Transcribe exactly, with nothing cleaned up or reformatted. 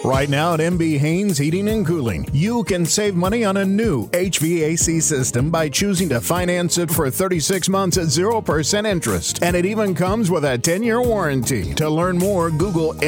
Right now at M B Haynes Heating and Cooling, you can save money on a new H V A C system by choosing to finance it for thirty-six months at zero percent interest. And it even comes with a ten-year warranty. To learn more, Google